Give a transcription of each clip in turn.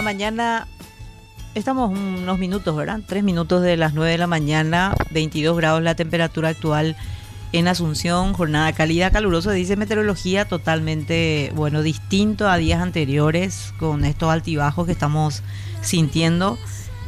mañana. Estamos unos minutos, ¿verdad? 3 minutos de las 9 de la mañana, 22 grados la temperatura actual en Asunción, jornada cálida, caluroso, dice meteorología, totalmente, bueno, distinto a días anteriores, con estos altibajos que estamos sintiendo.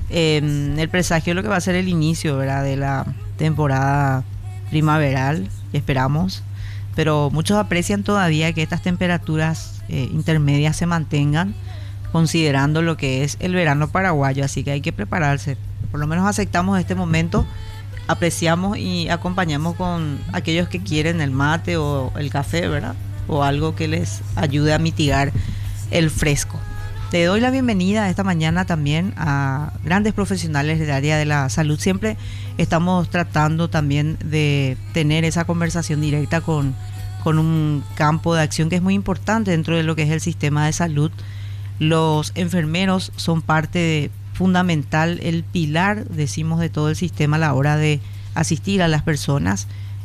El presagio de lo que va a ser el inicio, ¿verdad?, de la temporada primaveral, esperamos, pero muchos aprecian todavía que estas temperaturas intermedias se mantengan, considerando lo que es el verano paraguayo, así que hay que prepararse. Por lo menos aceptamos este momento, apreciamos y acompañamos con aquellos que quieren el mate o el café, ¿verdad?, o algo que les ayude a mitigar el fresco. Le doy la bienvenida esta mañana también a grandes profesionales del área de la salud. Siempre estamos tratando también de tener esa conversación directa con un campo de acción que es muy importante dentro de lo que es el sistema de salud. Los enfermeros son parte fundamental, el pilar, decimos, de todo el sistema a la hora de asistir a las personas.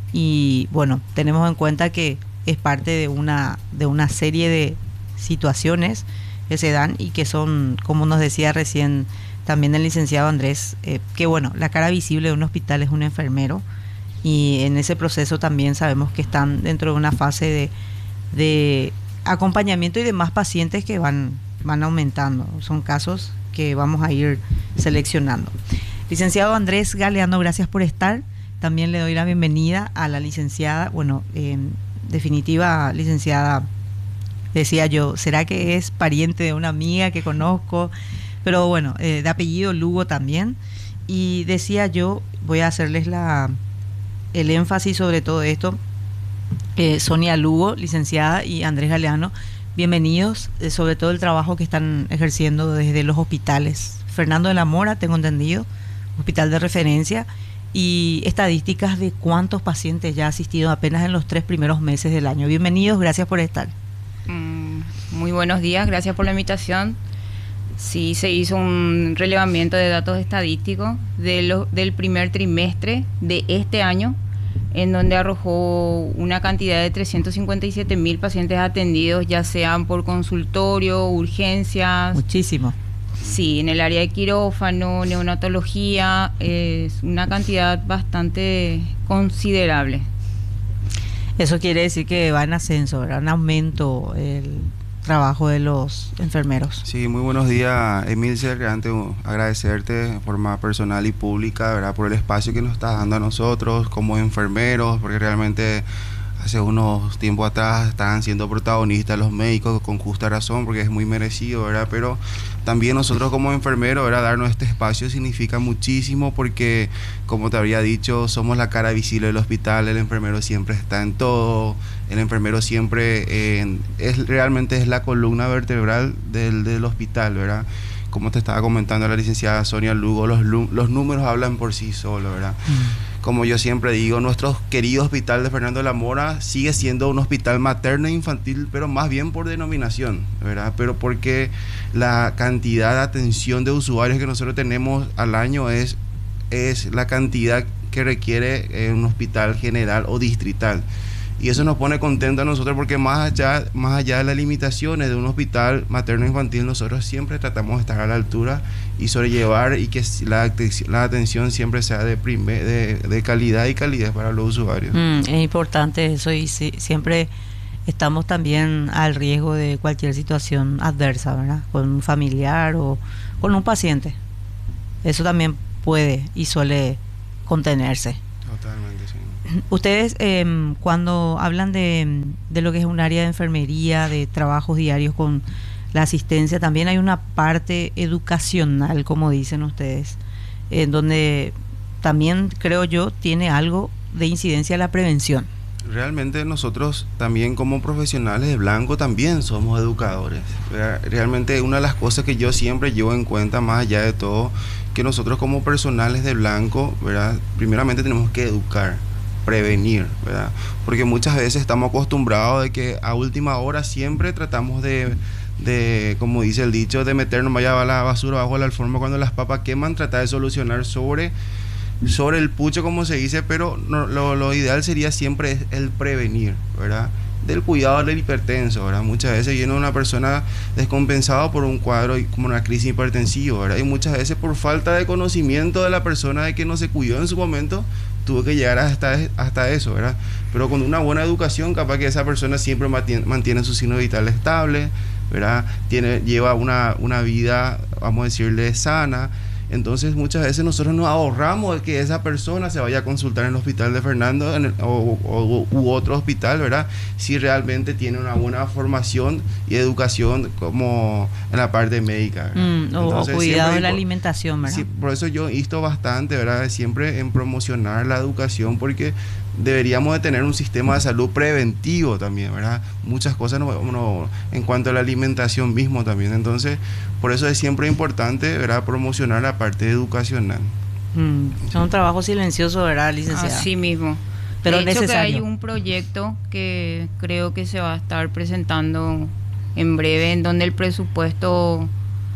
Y bueno, tenemos en cuenta que es parte de una serie de situaciones que se dan y que son, como nos decía recién también el licenciado Andrés, que bueno, la cara visible de un hospital es un enfermero, y en ese proceso también sabemos que están dentro de una fase de acompañamiento y de más pacientes que van aumentando. Son casos que vamos a ir seleccionando. Licenciado Andrés Galeano, gracias por estar. También le doy la bienvenida a la licenciada, en definitiva, licenciada, decía yo, ¿será que es pariente de una amiga que conozco? Pero bueno, de apellido Lugo también. Y decía yo, voy a hacerles el énfasis sobre todo esto. Sonia Lugo, licenciada, y Andrés Galeano, bienvenidos, sobre todo el trabajo que están ejerciendo desde los hospitales. Fernando de la Mora, tengo entendido, hospital de referencia, y estadísticas de cuántos pacientes ya ha asistido apenas en los 3 primeros meses del año. Bienvenidos, gracias por estar. Muy buenos días, gracias por la invitación. Sí, se hizo un relevamiento de datos estadísticos del primer trimestre de este año, en donde arrojó una cantidad de 357.000 pacientes atendidos, ya sean por consultorio, urgencias. Muchísimo. Sí, en el área de quirófano, neonatología, es una cantidad bastante considerable. Eso quiere decir que va en ascenso, ¿verdad?, en aumento el trabajo de los enfermeros. Sí, muy buenos días, Emilce. Realmente agradecerte de forma personal y pública, ¿verdad?, por el espacio que nos estás dando a nosotros como enfermeros, porque realmente hace unos tiempos atrás estaban siendo protagonistas los médicos con justa razón, porque es muy merecido, ¿verdad? Pero también nosotros como enfermeros, ¿verdad?, darnos este espacio significa muchísimo, porque como te habría dicho, somos la cara visible del hospital. El enfermero siempre está en todo, el enfermero siempre realmente es la columna vertebral del hospital, ¿verdad? Como te estaba comentando la licenciada Sonia Lugo, los números hablan por sí solos, ¿verdad? Como yo siempre digo, nuestro querido hospital de Fernando de la Mora sigue siendo un hospital materno e infantil, pero más bien por denominación, ¿verdad? Pero porque la cantidad de atención de usuarios que nosotros tenemos al año es la cantidad que requiere un hospital general o distrital. Y eso nos pone contentos a nosotros, porque más allá de las limitaciones de un hospital materno-infantil, nosotros siempre tratamos de estar a la altura y sobrellevar, y que la atención siempre sea de calidad y calidez para los usuarios. Es importante eso, y sí, siempre estamos también al riesgo de cualquier situación adversa, ¿verdad?, con un familiar o con un paciente. Eso también puede y suele contenerse. Totalmente, sí. Ustedes, cuando hablan de lo que es un área de enfermería, de trabajos diarios con la asistencia, también hay una parte educacional, como dicen ustedes, en donde también, creo yo, tiene algo de incidencia la prevención. Realmente nosotros también como profesionales de blanco también somos educadores. Realmente una de las cosas que yo siempre llevo en cuenta, más allá de todo, que nosotros como personales de blanco, ¿verdad?, primeramente tenemos que educar, prevenir, ¿verdad? Porque muchas veces estamos acostumbrados de que a última hora siempre tratamos de como dice el dicho, de meternos vaya la basura bajo la alfombra cuando las papas queman, tratar de solucionar sobre el pucho, como se dice, pero no, lo ideal sería siempre el prevenir, ¿verdad? del cuidado del hipertenso, ¿verdad? Muchas veces viene una persona descompensada por un cuadro como una crisis hipertensiva, ¿verdad? Y muchas veces por falta de conocimiento de la persona de que no se cuidó en su momento, tuvo que llegar hasta eso, ¿verdad? Pero con una buena educación, capaz que esa persona siempre mantiene su signo vital estable, ¿verdad? Lleva una vida, vamos a decirle, sana. Entonces muchas veces nosotros nos ahorramos de que esa persona se vaya a consultar en el hospital de Fernando u otro hospital, ¿verdad? Si realmente tiene una buena formación y educación como en la parte médica, ¿verdad? O cuidado de la alimentación, ¿verdad? Sí, por eso yo insto bastante, ¿verdad? Siempre en promocionar la educación, porque deberíamos de tener un sistema de salud preventivo también, ¿verdad? Muchas cosas en cuanto a la alimentación mismo también. Entonces, por eso es siempre importante, ¿verdad?, promocionar la parte educacional. Es un trabajo silencioso, ¿verdad, licenciada? Así mismo. Pero de hecho, necesario. que hay un proyecto que creo que se va a estar presentando en breve, en donde el presupuesto,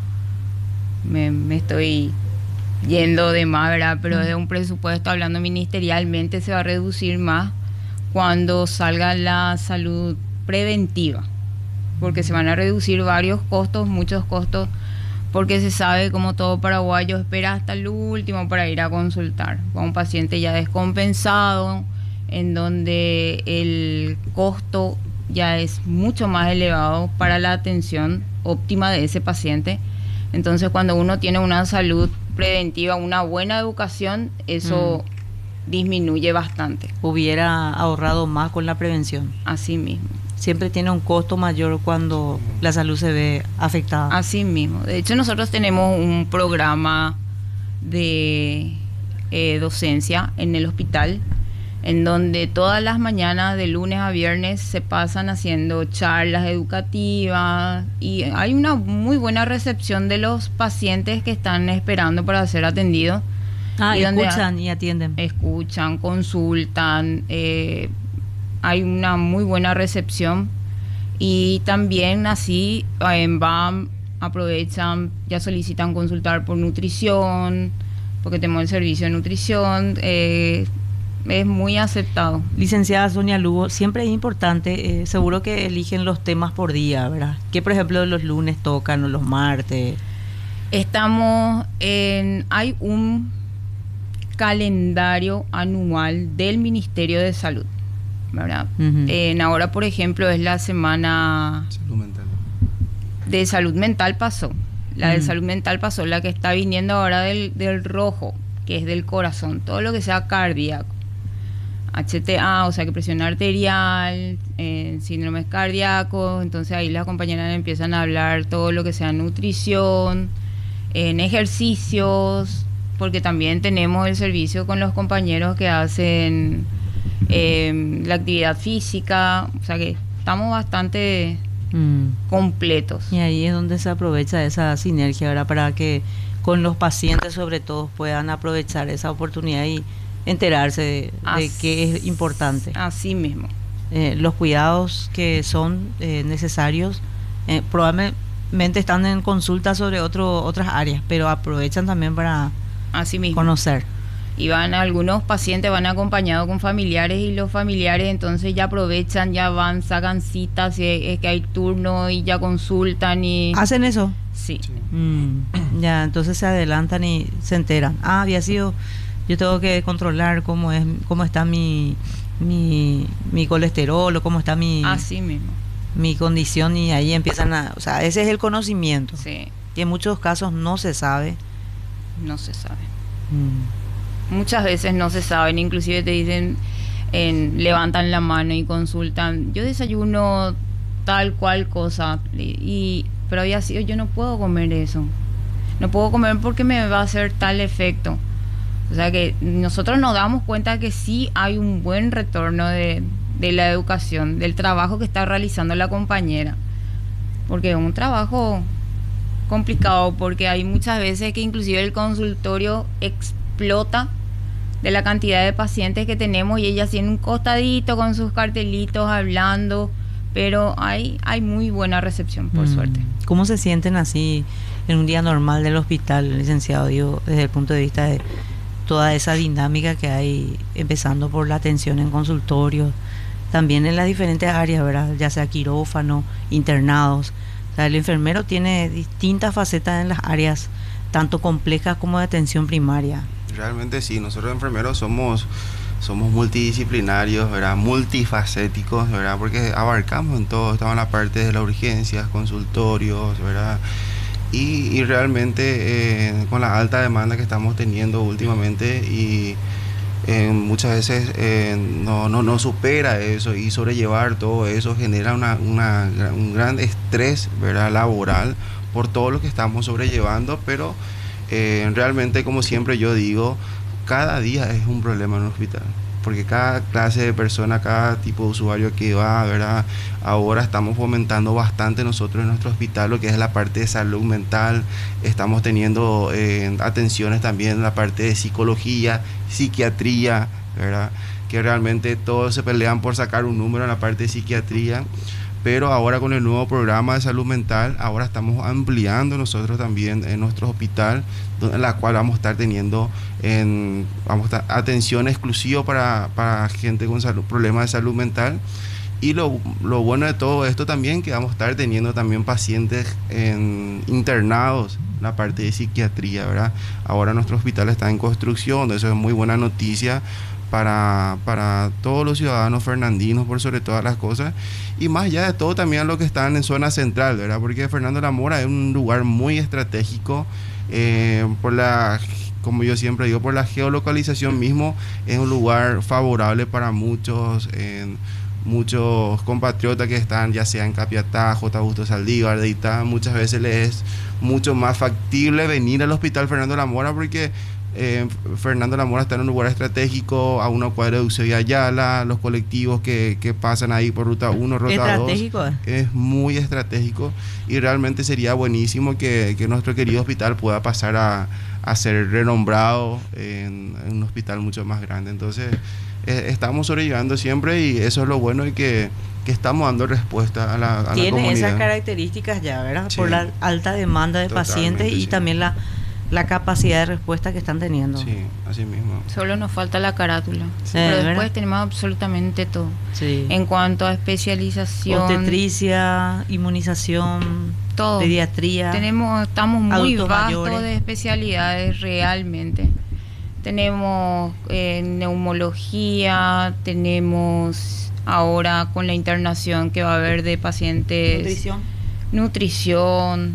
me estoy yendo de más, ¿verdad? Pero de un presupuesto, hablando ministerialmente, se va a reducir más cuando salga la salud preventiva, porque se van a reducir varios costos, muchos costos, porque se sabe, como todo paraguayo espera hasta el último para ir a consultar con un paciente ya descompensado, en donde el costo ya es mucho más elevado para la atención óptima de ese paciente. Entonces, cuando uno tiene una salud preventiva, una buena educación, eso disminuye bastante. Hubiera ahorrado más con la prevención. Así mismo. Siempre tiene un costo mayor cuando la salud se ve afectada. Así mismo. De hecho, nosotros tenemos un programa de docencia en el hospital, en donde todas las mañanas, de lunes a viernes, se pasan haciendo charlas educativas, y hay una muy buena recepción de los pacientes que están esperando para ser atendidos. Y escuchan y atienden. Escuchan, consultan, hay una muy buena recepción, y también así van, aprovechan, ya solicitan consultar por nutrición, porque tenemos el servicio de nutrición. Es muy aceptado. Licenciada Sonia Lugo, siempre es importante, seguro que eligen los temas por día, ¿verdad? Que por ejemplo los lunes tocan o los martes. Hay un calendario anual del Ministerio de Salud, ¿verdad? Ahora, por ejemplo, es la semana Salud mental. De salud mental pasó. La de salud mental pasó, la que está viniendo ahora del rojo, que es del corazón, todo lo que sea cardíaco. HTA, o sea que presión arterial, síndromes cardíacos. Entonces ahí las compañeras empiezan a hablar todo lo que sea nutrición, en ejercicios, porque también tenemos el servicio con los compañeros que hacen la actividad física, o sea que estamos bastante completos. Y ahí es donde se aprovecha esa sinergia, ¿verdad? Para que con los pacientes sobre todo puedan aprovechar esa oportunidad y enterarse de que es importante. Así mismo. Los cuidados que son necesarios, probablemente están en consulta sobre otras áreas, pero aprovechan también para así mismo conocer. Y algunos pacientes van acompañados con familiares, y los familiares entonces ya aprovechan, ya van, sacan citas, si es que hay turno, y ya consultan y... ¿Hacen eso? Sí. Ya, entonces se adelantan y se enteran. Había sido... Yo tengo que controlar cómo está mi colesterol, o cómo está así mismo mi condición, y ahí empiezan o sea, ese es el conocimiento. Sí. Y en muchos casos no se sabe. No se sabe. Muchas veces no se saben, inclusive te dicen, levantan la mano y consultan. Yo desayuno tal cual cosa, pero había sido, yo no puedo comer eso. No puedo comer porque me va a hacer tal efecto. O sea que nosotros nos damos cuenta que sí hay un buen retorno de la educación, del trabajo que está realizando la compañera. Porque es un trabajo complicado, porque hay muchas veces que inclusive el consultorio explota de la cantidad de pacientes que tenemos, y ellas tienen un costadito con sus cartelitos hablando, pero hay muy buena recepción, por suerte. ¿Cómo se sienten así en un día normal del hospital, licenciado? Digo, desde el punto de vista de toda esa dinámica que hay, empezando por la atención en consultorios, también en las diferentes áreas, ¿verdad? Ya sea quirófano, internados. O sea, el enfermero tiene distintas facetas en las áreas, tanto complejas como de atención primaria. Realmente sí, nosotros enfermeros somos multidisciplinarios, ¿verdad? Multifacéticos, ¿verdad? Porque abarcamos en todo, estamos en la parte de las urgencias, consultorios, ¿verdad? Y realmente con la alta demanda que estamos teniendo últimamente y muchas veces no supera eso, y sobrellevar todo eso genera un gran estrés, ¿verdad? Laboral por todo lo que estamos sobrellevando, pero realmente, como siempre yo digo, cada día es un problema en un hospital, porque cada clase de persona, cada tipo de usuario que va, ¿verdad? Ahora estamos fomentando bastante nosotros en nuestro hospital lo que es la parte de salud mental. Estamos teniendo atenciones también en la parte de psicología, psiquiatría, ¿verdad? Que realmente todos se pelean por sacar un número en la parte de psiquiatría, pero ahora con el nuevo programa de salud mental, ahora estamos ampliando nosotros también en nuestro hospital, en la cual vamos a estar teniendo atención exclusiva para gente con problemas de salud mental. Y lo bueno de todo esto también, que vamos a estar teniendo también pacientes internados en la parte de psiquiatría, ¿verdad? Ahora nuestro hospital está en construcción, eso es muy buena noticia para todos los ciudadanos fernandinos, por sobre todas las cosas, y más allá de todo también los que están en zona central, ¿verdad? Porque Fernando La Mora es un lugar muy estratégico, como yo siempre digo, por la geolocalización mismo, es un lugar favorable para muchos compatriotas que están ya sea en Capiatá, J. Augusto Saldívar, de Itá. Muchas veces les es mucho más factible venir al Hospital Fernando La Mora, porque Fernando La Mora está en un lugar estratégico, a una cuadra de Eusebio Ayala, los colectivos que pasan ahí por ruta 1, ruta 2. Es muy estratégico, y realmente sería buenísimo que nuestro querido hospital pueda pasar a ser renombrado en un hospital mucho más grande. Entonces estamos sobrellevando siempre, y eso es lo bueno, y que estamos dando respuesta a la comunidad. Tiene esas características ya, ¿verdad? Sí. Por la alta demanda de pacientes y sí, también la capacidad de respuesta que están teniendo. Sí, así mismo. Solo nos falta la carátula, pero después ¿verdad? Tenemos absolutamente todo. Sí. En cuanto a especialización, obstetricia, inmunización, todo. Pediatría. Estamos muy vastos de especialidades realmente. Tenemos neumología, tenemos ahora con la internación que va a haber de pacientes. Nutrición,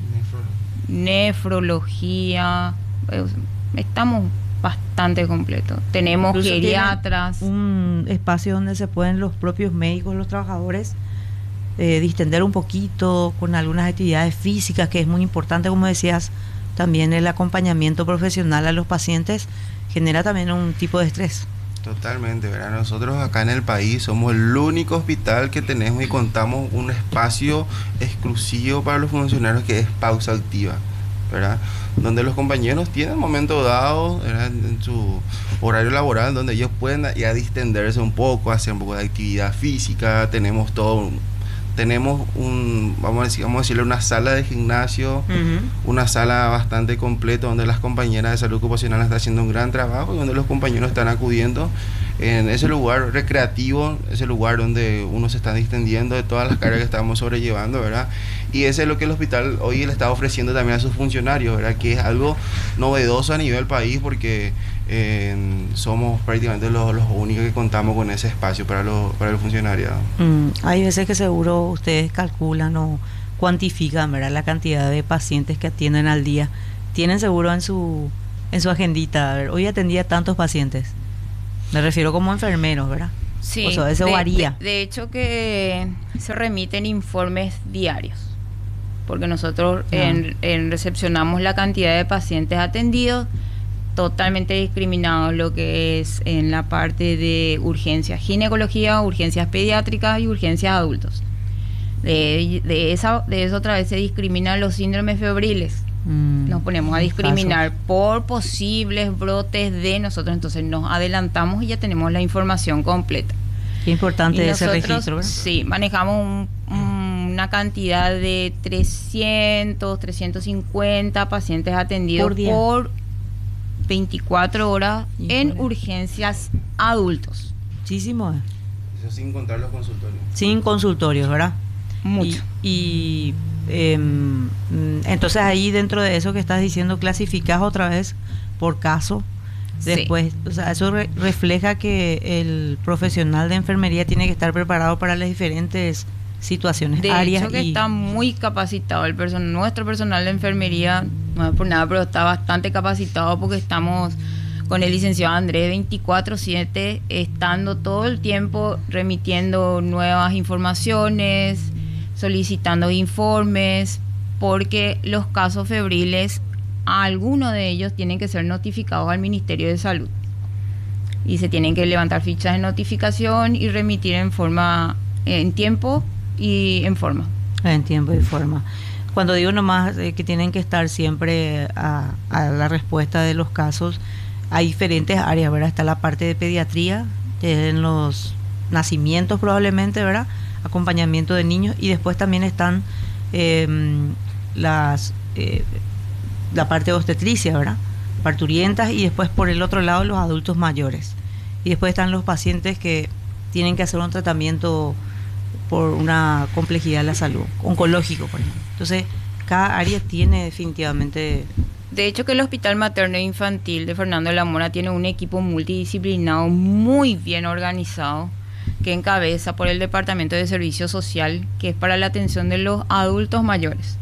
nefrología, estamos bastante completos. Tenemos incluso geriatras. Un espacio donde se pueden los propios médicos, los trabajadores, distender un poquito con algunas actividades físicas, que es muy importante, como decías, también el acompañamiento profesional a los pacientes genera también un tipo de estrés. Totalmente, ¿verdad? Nosotros acá en el país somos el único hospital que tenemos y contamos un espacio exclusivo para los funcionarios, que es pausa activa, ¿verdad? Donde los compañeros tienen momento dado, ¿verdad? En su horario laboral, donde ellos pueden ya distenderse un poco, hacer un poco de actividad física. Tenemos vamos a decirle, una sala de gimnasio, una sala bastante completa, donde las compañeras de salud ocupacional están haciendo un gran trabajo, y donde los compañeros están acudiendo en ese lugar recreativo, ese lugar donde uno se está distendiendo de todas las cargas que estamos sobrellevando, ¿verdad? Y ese es lo que el hospital hoy le está ofreciendo también a sus funcionarios, ¿verdad? Que es algo novedoso a nivel país, porque somos prácticamente los únicos que contamos con ese espacio para el funcionariado. Hay veces que seguro ustedes calculan o cuantifican, ¿verdad?, la cantidad de pacientes que atienden al día. Tienen seguro en su agendita, a ver, hoy atendía tantos pacientes. Me refiero como enfermeros, ¿verdad? Sí. O sea, eso varía. De hecho, que se remiten informes diarios, porque nosotros recepcionamos la cantidad de pacientes atendidos, totalmente discriminados, lo que es en la parte de urgencias ginecología, urgencias pediátricas y urgencias adultos. De eso otra vez se discriminan los síndromes febriles. Nos ponemos a discriminar por posibles brotes de nosotros, entonces nos adelantamos y ya tenemos la información completa. Qué importante ese registro, ¿verdad? Sí, manejamos una cantidad de 350 pacientes atendidos por 24 horas en urgencias adultos. Muchísimo. Eso sin contar los consultorios. Sin consultorios, ¿verdad? Mucho. Entonces ahí dentro de eso que estás diciendo, clasificás otra vez por caso. Después, Sí. o sea, eso refleja que el profesional de enfermería tiene que estar preparado para las diferentes situaciones, De áreas. hecho que está muy capacitado nuestro personal de enfermería, no es por nada, pero está bastante capacitado porque estamos con el licenciado Andrés 24/7, estando todo el tiempo remitiendo nuevas informaciones, solicitando informes, porque los casos febriles, algunos de ellos tienen que ser notificados al Ministerio de Salud y se tienen que levantar fichas de notificación y remitir en tiempo y en forma. En tiempo y forma. Cuando digo nomás que tienen que estar siempre a la respuesta de los casos, hay diferentes áreas, ¿verdad? Está la parte de pediatría, en los nacimientos probablemente, ¿verdad? Acompañamiento de niños, y después también están la parte de obstetricia, ¿verdad? Parturientas, y después por el otro lado los adultos mayores. Y después están los pacientes que tienen que hacer un tratamiento por una complejidad de la salud, oncológico, por ejemplo. Entonces, cada área tiene definitivamente... De hecho, que el Hospital Materno e Infantil de Fernando de la Mora tiene un equipo multidisciplinario muy bien organizado, que encabeza por el Departamento de Servicio Social, que es para la atención de los adultos mayores.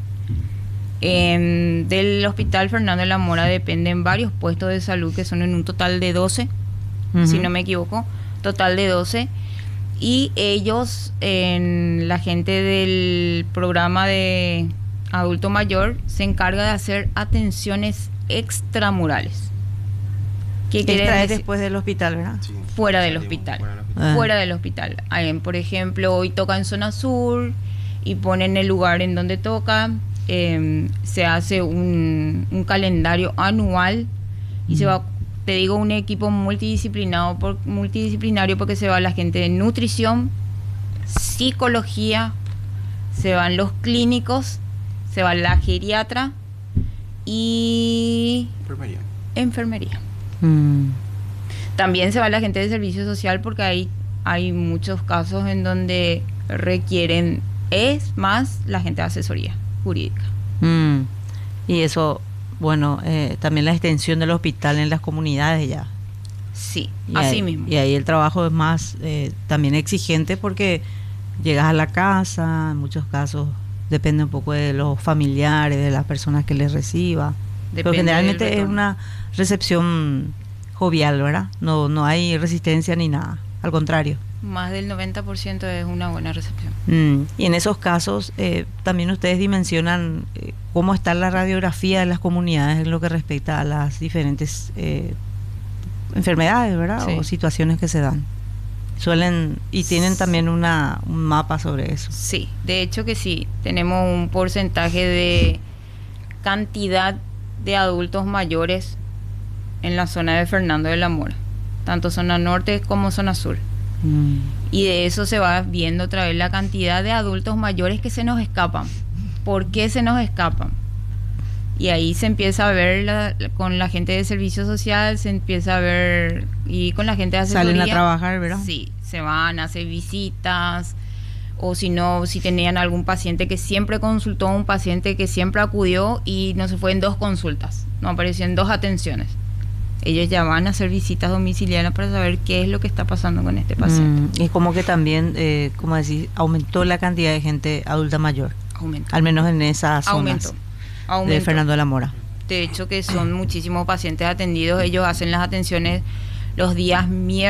Del Hospital Fernando de la Mora dependen varios puestos de salud, que son en un total de 12, si no me equivoco, total de 12. Y ellos, la gente del programa de adulto mayor, se encarga de hacer atenciones extramurales. ¿Qué quiere Esta es decir? después del hospital, ¿verdad? Sí, Fuera del salimos hospital. fuera del hospital. Fuera del hospital. Por ejemplo, hoy toca en zona sur y ponen el lugar en donde toca. Se hace un calendario anual y se va, te digo, un equipo multidisciplinario porque se va la gente de nutrición, psicología, se van los clínicos, se va la geriatra y enfermería. También se va la gente de servicio social porque hay muchos casos en donde requieren, es más, la gente de asesoría jurídica. Y eso, bueno, también la extensión del hospital en las comunidades ya. Sí, Y así ahí, mismo. Y ahí el trabajo es más también exigente porque llegas a la casa, en muchos casos depende un poco de los familiares, de las personas que les reciba. Pero Depende generalmente del es retorno. una recepción jovial, ¿verdad? No hay resistencia ni nada, al contrario. Más del 90% es una buena recepción. Y en esos casos también ustedes dimensionan cómo está la radiografía de las comunidades en lo que respecta a las diferentes enfermedades, ¿verdad? Sí. O situaciones que se dan. Y tienen también un mapa sobre eso. Sí, de hecho que sí. Tenemos un porcentaje de cantidad de adultos mayores en la zona de Fernando de la Mora, tanto zona norte como zona sur. Y de eso se va viendo otra vez la cantidad de adultos mayores que se nos escapan. ¿Por qué se nos escapan? Y ahí se empieza a ver con la gente de servicio social, se empieza a ver, y con la gente de asesoría. Salen a trabajar, ¿verdad? Sí, se van a hacer visitas, o si no, si tenían algún paciente que siempre consultó, un paciente que siempre acudió y no se fue en 2 consultas, no apareció en 2 atenciones. Ellos ya van a hacer visitas domiciliarias para saber qué es lo que está pasando con este paciente. Y como que también, como decís, aumentó la cantidad de gente adulta mayor, Aumentó. al menos en esas zonas Aumentó. de Fernando de la Mora. De hecho que son muchísimos pacientes atendidos. Ellos hacen las atenciones los días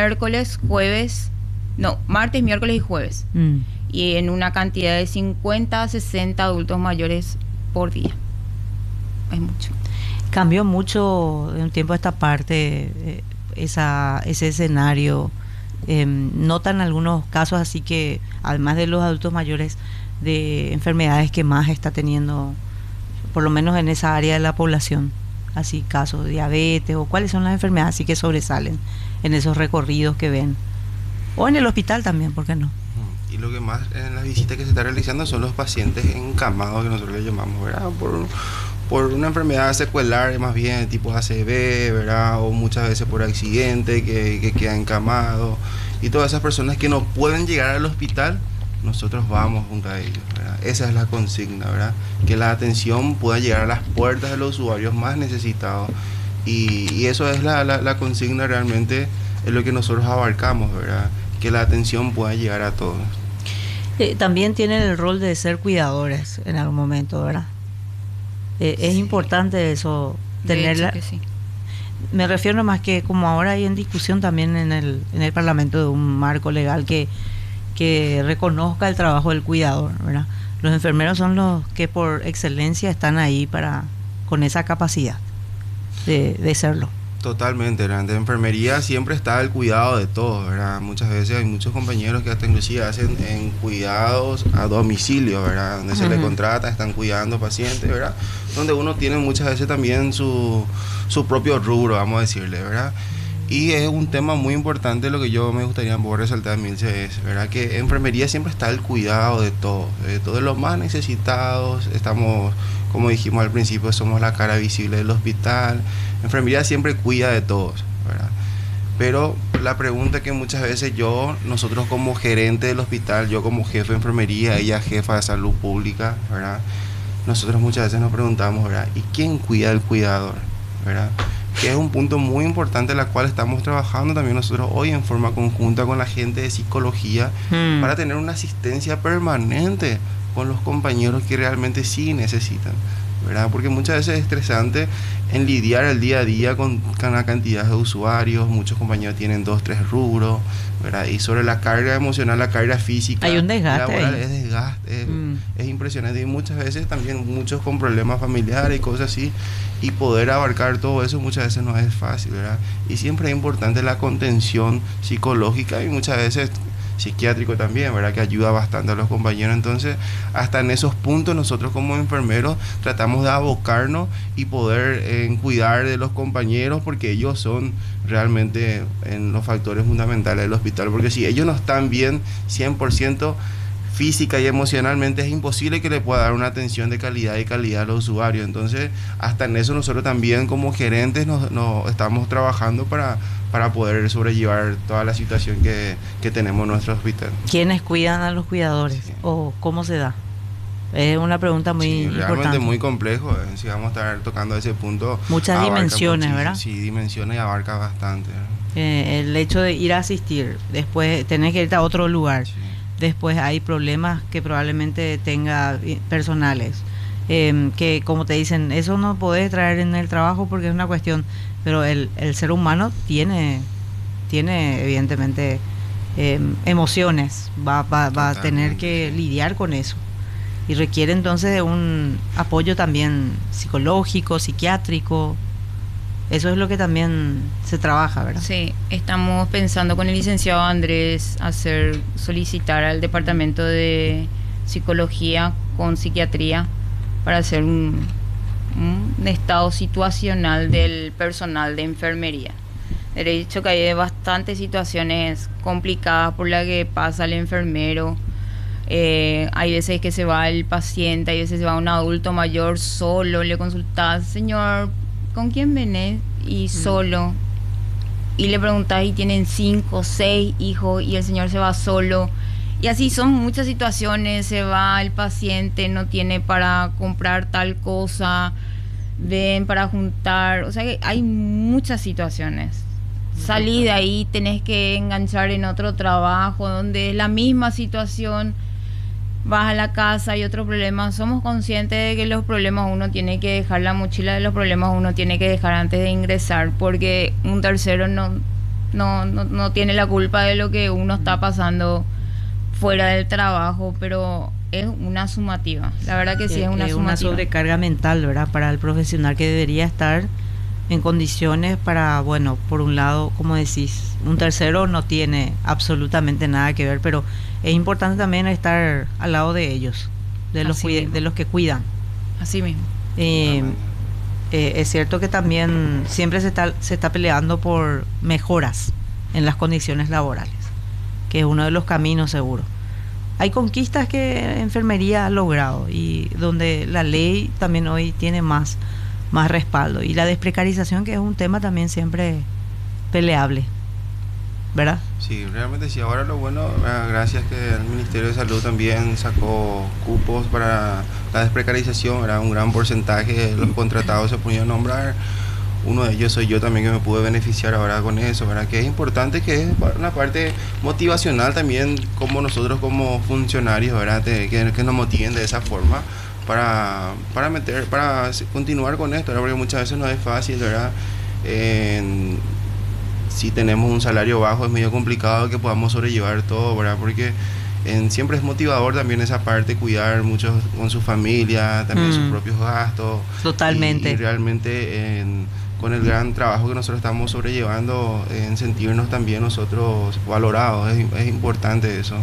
martes, miércoles y jueves. Y en una cantidad de 50 a 60 adultos mayores por día. Es mucho. Cambió mucho de un tiempo a esta parte ese escenario. Notan algunos casos así que, además de los adultos mayores, de enfermedades que más está teniendo, por lo menos en esa área de la población, así casos de diabetes, o cuáles son las enfermedades así que sobresalen en esos recorridos que ven, o en el hospital también, ¿por qué no? Y lo que más en las visitas que se está realizando son los pacientes encamados, que nosotros le llamamos, ¿verdad? Por una enfermedad secuelar, más bien tipo ACV, ¿verdad? O muchas veces por accidente que queda encamado. Y todas esas personas que no pueden llegar al hospital, nosotros vamos junto a ellos, ¿verdad? Esa es la consigna, ¿verdad? Que la atención pueda llegar a las puertas de los usuarios más necesitados. Y eso es la consigna realmente, es lo que nosotros abarcamos, ¿verdad? Que la atención pueda llegar a todos. También tienen el rol de ser cuidadores en algún momento, ¿verdad? Es importante eso, tenerla. Sí. Me refiero más que como ahora hay en discusión también en el Parlamento de un marco legal que reconozca el trabajo del cuidador, ¿verdad? Los enfermeros son los que por excelencia están ahí con esa capacidad de serlo. Totalmente, ¿verdad? De enfermería siempre está el cuidado de todos, ¿verdad? Muchas veces hay muchos compañeros que hasta inclusive hacen en cuidados a domicilio, ¿verdad? Donde se le contrata, están cuidando pacientes, ¿verdad? Donde uno tiene muchas veces también su propio rubro, vamos a decirle, ¿verdad? Y es un tema muy importante, lo que yo me gustaría poder resaltar, Milce, es, ¿verdad? Que en enfermería siempre está el cuidado de todos los más necesitados. Estamos, como dijimos al principio, somos la cara visible del hospital. Enfermería siempre cuida de todos, ¿verdad? Pero la pregunta que muchas veces nosotros como gerente del hospital, yo como jefe de enfermería, ella jefa de salud pública, ¿verdad? Nosotros muchas veces nos preguntamos, ¿verdad? ¿Y quién cuida del cuidador? ¿Verdad? Que es un punto muy importante en el cual estamos trabajando también nosotros hoy en forma conjunta con la gente de psicología para tener una asistencia permanente con los compañeros que realmente sí necesitan, ¿verdad? Porque muchas veces es estresante en lidiar el día a día con una cantidad de usuarios. Muchos compañeros tienen 2, 3 rubros, ¿verdad? Y sobre la carga emocional, la carga física, hay un desgaste laboral, ahí. es desgaste, es impresionante. Y muchas veces también muchos con problemas familiares y cosas así, y poder abarcar todo eso muchas veces no es fácil, ¿verdad? Y siempre es importante la contención psicológica y muchas veces psiquiátrico también, ¿verdad? Que ayuda bastante a los compañeros. Entonces, hasta en esos puntos nosotros como enfermeros tratamos de abocarnos y poder cuidar de los compañeros, porque ellos son realmente en los factores fundamentales del hospital, porque si ellos no están bien 100% física y emocionalmente, es imposible que le pueda dar una atención de calidad a los usuarios. Entonces, hasta en eso nosotros también como gerentes nos estamos trabajando para poder sobrellevar toda la situación que tenemos en nuestro hospital. ¿Quiénes cuidan a los cuidadores? Sí. ¿O cómo se da? Es una pregunta muy importante. Realmente muy complejo. Si vamos a estar tocando ese punto. Muchas dimensiones, ¿verdad? Sí, dimensiones y abarca bastante. El hecho de ir a asistir, después tenés que irte a otro lugar. Sí. Después hay problemas que probablemente tenga personales, que como te dicen, eso no podés traer en el trabajo porque es una cuestión, pero el ser humano tiene evidentemente emociones, va a tener que lidiar con eso y requiere entonces de un apoyo también psicológico, psiquiátrico. Eso es lo que también se trabaja, ¿verdad? Sí, estamos pensando con el licenciado Andrés solicitar al departamento de psicología con psiquiatría para hacer un estado situacional del personal de enfermería. De hecho que hay bastantes situaciones complicadas por las que pasa el enfermero. Hay veces que se va el paciente, hay veces se va un adulto mayor solo, le consultas, señor, ¿con quién venés? Y solo. Y le preguntás y tienen 5, 6 hijos y el señor se va solo. Y así son muchas situaciones. Se va el paciente, no tiene para comprar tal cosa, ven para juntar. O sea que hay muchas situaciones. Salí de ahí, tenés que enganchar en otro trabajo donde es la misma situación. Vas a la casa y otro problema. Somos conscientes de que los problemas uno tiene que dejar, la mochila de los problemas uno tiene que dejar antes de ingresar, porque un tercero no tiene la culpa de lo que uno está pasando fuera del trabajo, pero es una sumativa. La verdad que sí es una sumativa. Una sobrecarga mental, ¿verdad? Para el profesional que debería estar en condiciones para, bueno, por un lado, como decís, un tercero no tiene absolutamente nada que ver, pero es importante también estar al lado de ellos, de los que cuidan. Así mismo. Es cierto que también siempre se está peleando por mejoras en las condiciones laborales, que es uno de los caminos seguros. Hay conquistas que enfermería ha logrado y donde la ley también hoy tiene más respaldo, y la desprecarización, que es un tema también siempre peleable. ¿verdad? Sí, realmente sí. Ahora lo bueno, gracias que el Ministerio de Salud también sacó cupos para la desprecarización, era un gran porcentaje de los contratados se pudieron nombrar. Uno de ellos soy yo también, que me pude beneficiar ahora con eso, ¿verdad? Que es importante, que es una parte motivacional también, como nosotros como funcionarios, ¿verdad? Que nos motiven de esa forma para continuar con esto, ¿verdad? Porque muchas veces no es fácil, ¿verdad? Si tenemos un salario bajo es medio complicado que podamos sobrellevar todo, ¿verdad? Porque siempre es motivador también esa parte, cuidar mucho con su familia, también sus propios gastos. Totalmente. Y realmente con el gran trabajo que nosotros estamos sobrellevando, en sentirnos también nosotros valorados, es importante eso.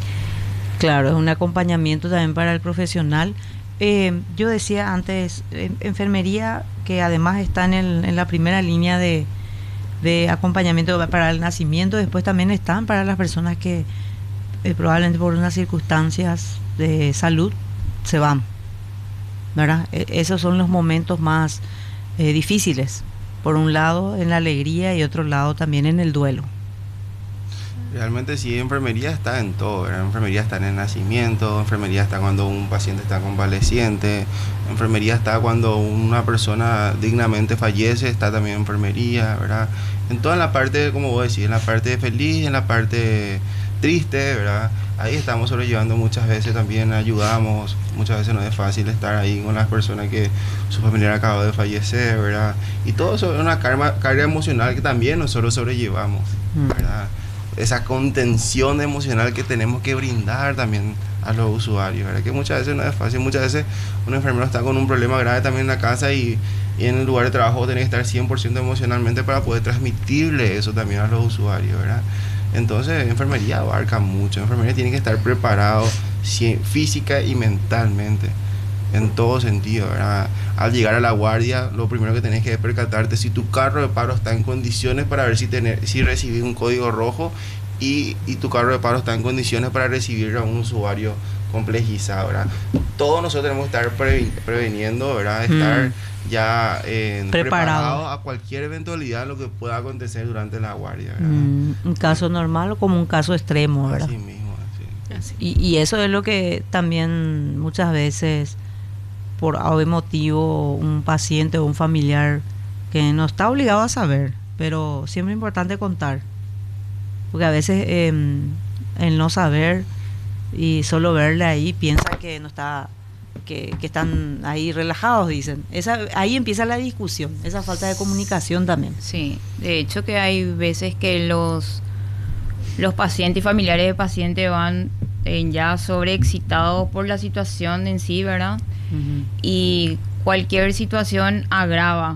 Claro, es un acompañamiento también para el profesional. Yo decía antes, enfermería, que además está en la primera línea de acompañamiento para el nacimiento, después también están para las personas que probablemente por unas circunstancias de salud se van, ¿verdad? Esos son los momentos más difíciles, por un lado en la alegría y otro lado también en el duelo. Realmente sí, enfermería está en todo, ¿verdad? Enfermería está en el nacimiento, enfermería está cuando un paciente está convaleciente, enfermería está cuando una persona dignamente fallece, está también enfermería, ¿verdad? En toda la parte, como vos decís, en la parte feliz, en la parte triste, ¿verdad? Ahí estamos sobrellevando muchas veces, también ayudamos, muchas veces no es fácil estar ahí con las personas que su familiar acaba de fallecer, ¿verdad? Y todo eso es una carga emocional que también nosotros sobrellevamos, ¿verdad? Esa contención emocional que tenemos que brindar también a los usuarios, ¿verdad? Que muchas veces no es fácil, muchas veces un enfermero está con un problema grave también en la casa y en el lugar de trabajo tiene que estar 100% emocionalmente para poder transmitirle eso también a los usuarios, ¿verdad? Entonces, enfermería abarca mucho, enfermería tiene que estar preparado física y mentalmente, en todo sentido, ¿verdad? Al llegar a la guardia, lo primero que tenés que percatarte si tu carro de paro está en condiciones para ver si recibís un código rojo y tu carro de paro está en condiciones para recibir a un usuario complejizado, ¿verdad? Todos nosotros tenemos que estar preveniendo, ¿verdad? Estar ya preparados a cualquier eventualidad, lo que pueda acontecer durante la guardia, ¿verdad? Un caso normal o como un caso extremo, ¿verdad? Así mismo, así. Y eso es lo que también muchas veces, por algún motivo, un paciente o un familiar que no está obligado a saber, pero siempre es importante contar, porque a veces el no saber y solo verle ahí piensa que no está, que están ahí relajados, dicen. Ahí empieza la discusión, esa falta de comunicación también. Sí, de hecho que hay veces que los pacientes y familiares de pacientes van ya sobreexcitados por la situación en sí, ¿verdad? Y cualquier situación agrava,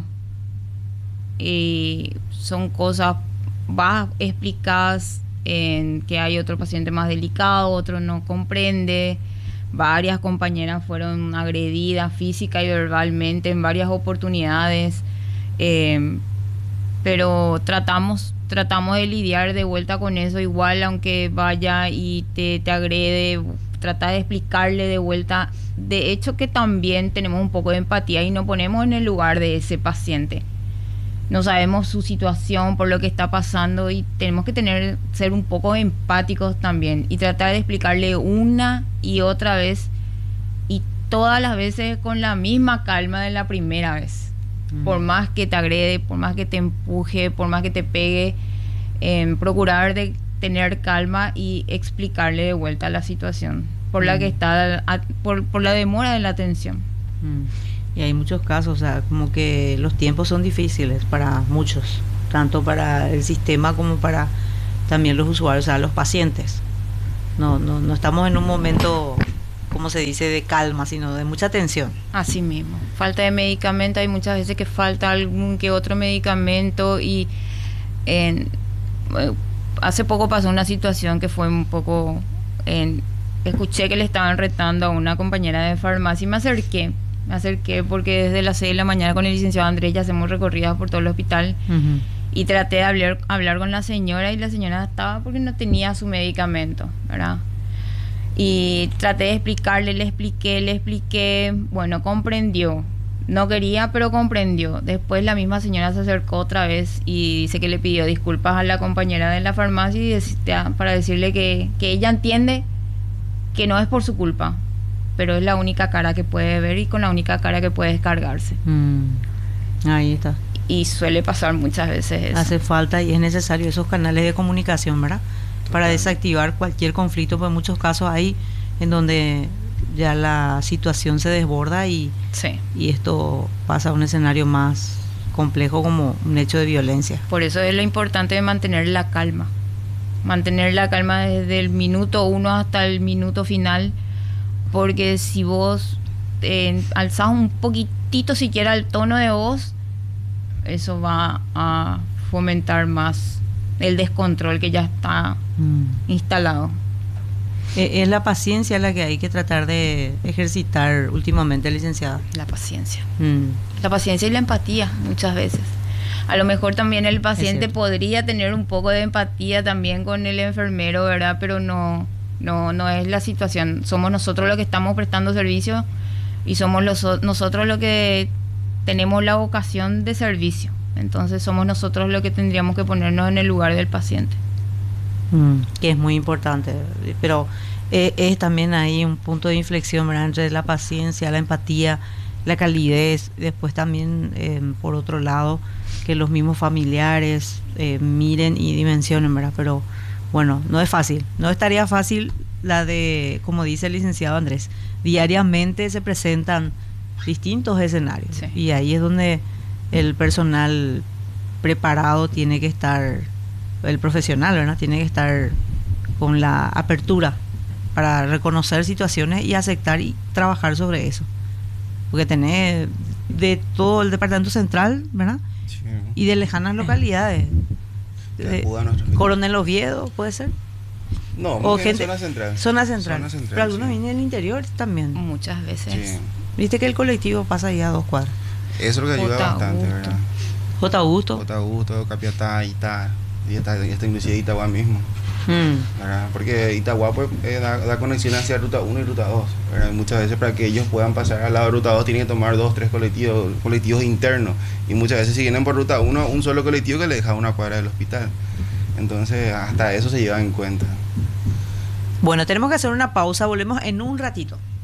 y son cosas explicadas en que hay otro paciente más delicado, otro no comprende. Varias compañeras fueron agredidas física y verbalmente en varias oportunidades, pero tratamos de lidiar de vuelta con eso igual, aunque vaya y te agrede, trata de explicarle de vuelta. De hecho que también tenemos un poco de empatía y nos ponemos en el lugar de ese paciente. No sabemos su situación, por lo que está pasando, y tenemos que ser un poco empáticos también y tratar de explicarle una y otra vez, y todas las veces con la misma calma de la primera vez. Por más que te agrede, por más que te empuje, por más que te pegue, procurar de tener calma y explicarle de vuelta la situación por la que está, por la demora de la atención. Y hay muchos casos, o sea, como que los tiempos son difíciles para muchos, tanto para el sistema como para también los usuarios, o sea, los pacientes. No estamos en un momento, como se dice, de calma, sino de mucha tensión. Así mismo. Falta de medicamento, hay muchas veces que falta algún que otro medicamento, y hace poco pasó una situación que fue un poco... escuché que le estaban retando a una compañera de farmacia y me acerqué porque desde las 6 de la mañana con el licenciado Andrés ya hacemos recorridas por todo el hospital. Y traté de hablar con la señora, y la señora estaba porque no tenía su medicamento, ¿verdad? Y traté de explicarle, le expliqué, bueno, comprendió. No quería, pero comprendió. Después la misma señora se acercó otra vez y dice que le pidió disculpas a la compañera de la farmacia para decirle que ella entiende que no es por su culpa, pero es la única cara que puede ver y con la única cara que puede descargarse. Ahí está. Y suele pasar muchas veces eso. Hace falta y es necesario esos canales de comunicación, ¿verdad? Para desactivar cualquier conflicto, pues en muchos casos hay en donde ya la situación se desborda y esto pasa a un escenario más complejo como un hecho de violencia. Por eso es lo importante de mantener la calma. Mantener la calma desde el minuto 1 hasta el minuto final, porque si vos alzás un poquitito siquiera el tono de voz, eso va a fomentar más el descontrol que ya está instalado. Es la paciencia la que hay que tratar de ejercitar últimamente, licenciada. La paciencia. La paciencia y la empatía muchas veces. A lo mejor también el paciente podría tener un poco de empatía también con el enfermero, ¿verdad? Pero no es la situación. Somos nosotros los que estamos prestando servicio y somos nosotros los que tenemos la vocación de servicio. Entonces somos nosotros los que tendríamos que ponernos en el lugar del paciente. Que es muy importante, pero es también ahí un punto de inflexión, ¿verdad? Entre la paciencia, la empatía, la calidez, después también por otro lado que los mismos familiares miren y dimensionen, ¿verdad? Pero bueno, no es fácil, no es tarea fácil la de, como dice el licenciado Andrés, diariamente se presentan distintos escenarios y ahí es donde el personal preparado tiene que estar, el profesional, ¿verdad? Tiene que estar con la apertura para reconocer situaciones y aceptar y trabajar sobre eso. Porque tenés de todo el departamento central, ¿verdad? Sí. Y de lejanas localidades. Coronel Oviedo, ¿puede ser? No, o gente, zona central. Zona central. Pero algunos vienen del interior también. Muchas veces. Sí. Viste que el colectivo pasa ahí a 2 cuadras. Eso es lo que ayuda bastante, ¿verdad? J. Augusto, Capiatá, Itá, y está inclusive Itagua mismo. ¿Verdad? Porque Itagua pues, da conexión hacia Ruta 1 y Ruta 2. ¿Verdad? Muchas veces para que ellos puedan pasar al lado de Ruta 2 tienen que tomar 2, 3 colectivos internos. Y muchas veces si vienen por Ruta 1, un solo colectivo que le deja 1 cuadra del hospital. Entonces hasta eso se lleva en cuenta. Bueno, tenemos que hacer una pausa, volvemos en un ratito.